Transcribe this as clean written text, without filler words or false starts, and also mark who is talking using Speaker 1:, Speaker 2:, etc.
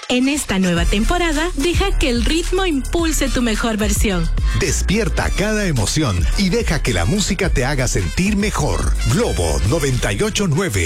Speaker 1: En esta nueva temporada, deja que el ritmo impulse tu mejor versión.
Speaker 2: Despierta cada emoción y deja que la música te haga sentir mejor. Globo 98.9.